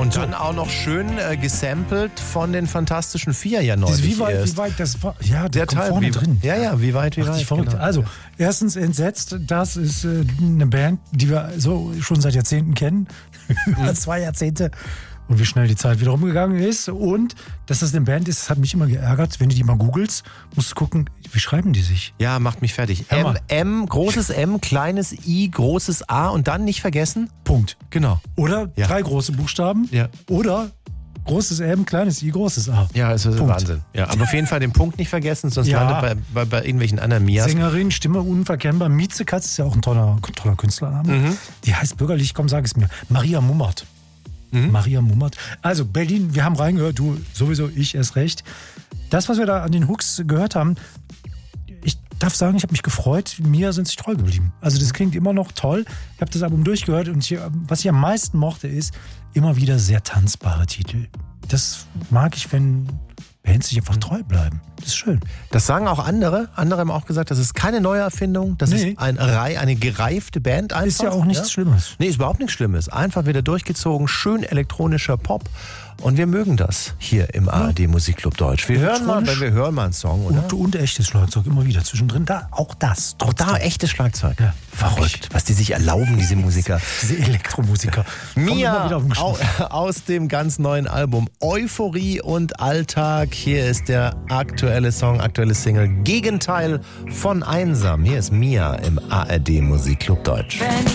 Und dann auch noch schön gesampelt von den Fantastischen Vier ja neulich. Wie weit das war? Ja, der kommt Teil, vorne drin. Ja, wie weit. Verrückt. Genau. Also, erstens entsetzt, das ist eine Band, die wir so schon seit Jahrzehnten kennen. Über 2 Jahrzehnte. Und wie schnell die Zeit wieder rumgegangen ist. Und dass das eine Band ist, das hat mich immer geärgert. Wenn du die mal googelst, musst du gucken, wie schreiben die sich? Ja, macht mich fertig. Großes M, kleines I, großes A und dann nicht vergessen. Punkt. Genau. Oder 3 große Buchstaben. Ja. Oder großes M, kleines I, großes A. Ja, es ist Wahnsinn. Ja, aber auf jeden Fall den Punkt nicht vergessen, sonst landet bei irgendwelchen anderen Mias. Sängerin, Stimme unverkennbar. Miezekatz ist ja auch ein toller Künstlername. Die heißt bürgerlich, komm, sag es mir, Maria Mummert. Maria Mummert. Also Berlin, wir haben reingehört, du sowieso, ich erst recht. Das, was wir da an den Hooks gehört haben, ich darf sagen, ich habe mich gefreut, mir sind sie treu geblieben. Also das klingt immer noch toll. Ich habe das Album durchgehört und was ich am meisten mochte, ist immer wieder sehr tanzbare Titel. Das mag ich, wenn Bands sich einfach treu bleiben. Das ist schön. Das sagen auch andere. Andere haben auch gesagt, das ist keine neue Erfindung. Das ist eine gereifte Band einfach. Ist ja auch nichts Schlimmes. Nee, ist überhaupt nichts Schlimmes. Einfach wieder durchgezogen, schön elektronischer Pop. Und wir mögen das hier im ARD Musikclub Deutsch. Wir hören mal einen Song, oder? Und echtes Schlagzeug immer wieder zwischendrin. Auch da echtes Schlagzeug. Ja. Verrückt, was die sich erlauben, diese Musiker. Diese Elektromusiker. Mia aus dem ganz neuen Album Euphorie und Alltag. Hier ist der aktuelle Song, aktuelle Single Gegenteil von Einsam. Hier ist Mia im ARD Musikclub Deutsch. Wenn